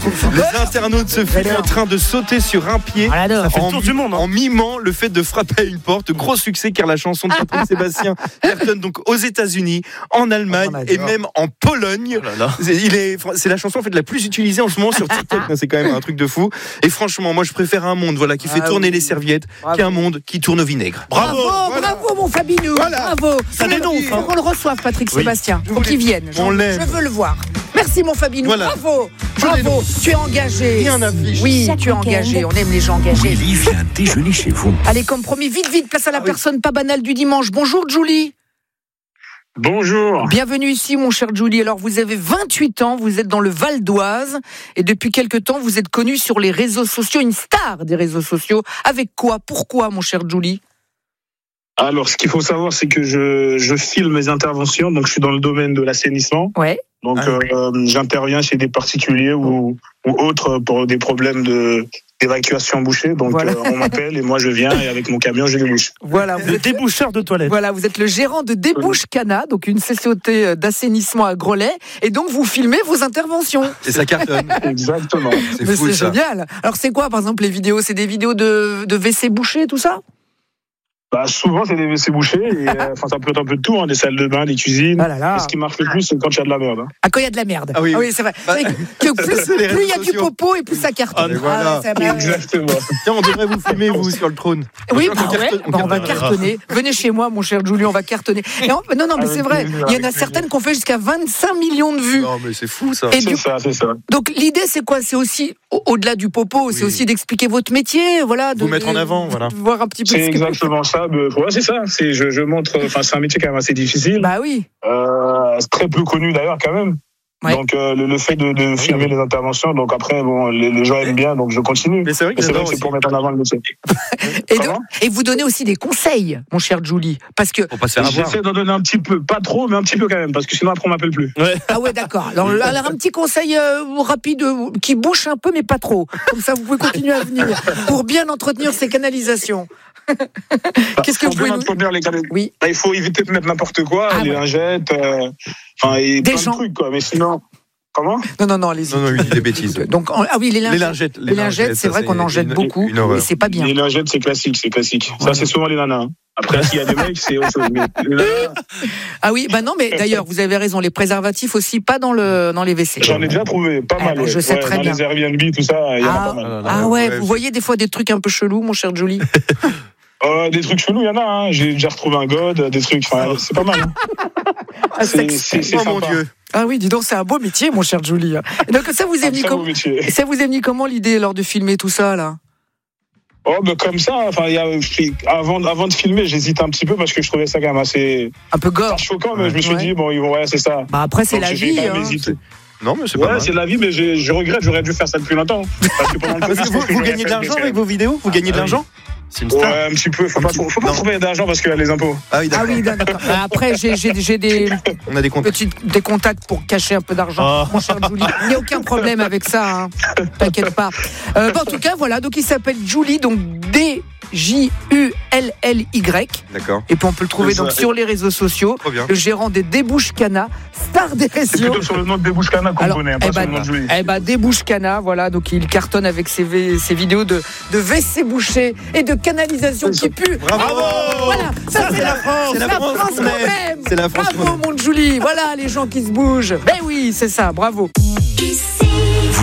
Les internautes se filment en train de sauter sur un pied Ça fait le tour du monde, en mimant le fait de frapper à une porte. Gros succès car la chanson de Patrick Sébastien cartonne donc aux États-Unis, en Allemagne et même en Pologne. C'est la chanson en fait la plus utilisée en ce moment sur TikTok. C'est quand même un truc de fou. Et franchement, moi je préfère un monde qui fait tourner les serviettes qu'un monde qui tourne au vinaigre. Bravo, mon Fabinou. Bravo. Ça dénonce. Faut qu'on le reçoive, Patrick Sébastien. Faut qu'il vienne. Je veux le voir. Merci, mon Fabinou. Bravo. Tu es engagé. Rien n'affiche. Oui, tu es engagé. On aime les gens engagés. Willy vient déjeuner chez vous. Allez, comme promis, vite, place à la personne pas banale du dimanche. Bonjour, Julie. Bonjour. Bienvenue ici, mon cher Julie. Alors, vous avez 28 ans, vous êtes dans le Val d'Oise et depuis quelque temps, vous êtes connu sur les réseaux sociaux, une star des réseaux sociaux. Avec quoi ? Pourquoi, mon cher Julie ? Alors, ce qu'il faut savoir, c'est que je filme mes interventions. Donc, je suis dans le domaine de l'assainissement. Ouais. Donc, j'interviens chez des particuliers ou autres pour des problèmes d'évacuation bouchée. Donc, on m'appelle et moi, je viens et avec mon camion, je débouche. Voilà, le déboucheur de toilettes. Voilà, vous êtes le gérant de Débouche Cana, donc une société d'assainissement à Grelais. Et donc, vous filmez vos interventions. Et ça cartonne. Exactement. C'est fou, c'est génial. Alors, c'est quoi, par exemple, les vidéos ? C'est des vidéos de WC bouchés, tout ça ? Souvent, c'est des WC bouchés. Ça peut être un peu de tout, des salles de bain, des cuisines. Ce qui marche le plus, c'est quand il y a de la merde. Ah, quand il y a de la merde. Ah oui, c'est vrai. Plus il y a du popo et plus ça cartonne. Exactement. Tiens, on devrait vous filmer, vous, sur le trône. Oui, on va cartonner. Venez chez moi, mon cher Julie, on va cartonner. Non, mais c'est vrai. Il y en a certaines qui ont fait jusqu'à 25 millions de vues. Non, mais c'est fou, ça. C'est ça. Donc, l'idée, c'est quoi ? C'est aussi, au-delà du popo, c'est aussi d'expliquer votre métier, vous mettre en avant, de voir un petit peu. C'est exactement ça. C'est ça. Je montre. C'est un métier quand même assez difficile. Bah oui. C'est très peu connu d'ailleurs quand même. Ouais. Donc le fait de filmer les interventions, donc après les gens aiment bien, donc je continue. Mais c'est vrai que c'est pour mettre en avant le métier. Et vous donnez aussi des conseils, mon cher Julie, parce que j'essaie d'en donner un petit peu, pas trop, mais un petit peu quand même, parce que sinon après on m'appelle plus. Ouais. Ah ouais, d'accord. Alors un petit conseil rapide qui bouche un peu, mais pas trop. Comme ça, vous pouvez continuer à venir pour bien entretenir ces canalisations. Qu'est-ce que vous pouvez entretenir les canalisations. Oui. Il faut éviter de mettre n'importe quoi, les lingettes, et plein de trucs, quoi. Mais sinon. Comment ? Non, allez-y. Non, il dit des bêtises. Donc, les lingettes. Les lingettes, c'est vrai qu'on en jette beaucoup, mais c'est pas bien. Les lingettes, c'est classique. Ça, c'est souvent les nanas. Après, s'il y a des mecs, c'est autre chose. Ah oui, non, mais d'ailleurs, vous avez raison, les préservatifs aussi, pas dans les WC. J'en ai déjà trouvé, pas mal. Je sais très bien. Dans les Airbnb, tout ça, il y en a pas mal. Ah ouais, vous voyez des fois des trucs un peu chelous, mon cher Julie ? Des trucs chelous, il y en a. J'ai déjà retrouvé un god, des trucs. C'est pas mal. C'est sympa. Mon Dieu. Ah oui, dis donc, c'est un beau métier, mon cher Julie. Et donc, ça vous est venu comment l'idée lors de filmer tout ça, là ? Comme ça, avant de filmer, j'hésitais un petit peu parce que je trouvais ça quand même assez. Un peu gore. Choquant, mais je me suis dit, c'est ça. Après, c'est la vie. Non, mais c'est pas mal. C'est la vie, mais je regrette, j'aurais dû faire ça depuis longtemps. Parce que vous gagnez de l'argent avec vos vidéos ? Vous gagnez de l'argent ? C'est une star. Ouais, un petit peu. Faut pas trouver d'argent parce qu'il y a les impôts. Ah oui, d'accord. Après, j'ai on a des contacts. Des contacts pour cacher un peu d'argent. Mon cher Julie, il n'y a aucun problème avec ça. Hein. T'inquiète pas. En tout cas, voilà. Donc, il s'appelle Julie, donc DJULLY. D'accord. Et puis, on peut le trouver donc sur les réseaux sociaux. Le gérant des Débouche Cana, star des réseaux. C'est plutôt sur le nom de Débouche Cana qu'on connaît, pas sur le nom de Julie. Débouche Cana, voilà. Donc, il cartonne avec ses vidéos de WC bouchés et de canalisation qui pue. Bravo. Voilà, ça c'est la France. C'est la France quand même. C'est la France. Bravo, mon Julie. Voilà les gens qui se bougent. Ben oui, c'est ça. Bravo.